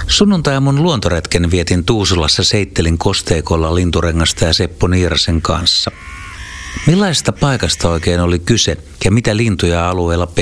Sunnuntai-aamun luontoretken vietin Tuusulassa Seittelin kosteikolla Linturengasta ja Seppo Niirasen kanssa. Millaisesta paikasta oikein oli kyse ja mitä lintuja alueella